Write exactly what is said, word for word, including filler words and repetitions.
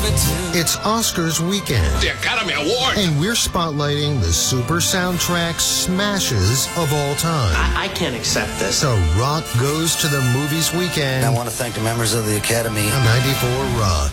It's Oscars weekend. The Academy Award. And we're spotlighting the super soundtrack smashes of all time. I, I can't accept this. So Rock Goes to the Movies weekend. I want to thank the members of the Academy. ninety-four Rock.